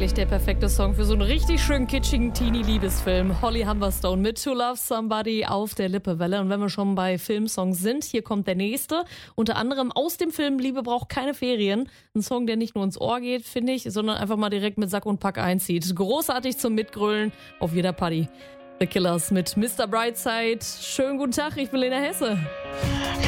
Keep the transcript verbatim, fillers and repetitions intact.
eigentlich der perfekte Song für so einen richtig schön kitschigen Teenie-Liebesfilm. Holly Humberstone mit To Love Somebody auf der Lippewelle. Und wenn wir schon bei Filmsongs sind, hier kommt der nächste. Unter anderem aus dem Film Liebe braucht keine Ferien. Ein Song, der nicht nur ins Ohr geht, finde ich, sondern einfach mal direkt mit Sack und Pack einzieht. Großartig zum Mitgrölen auf jeder Party. The Killers mit Mister Brightside. Schönen guten Tag, ich bin Lena Hesse.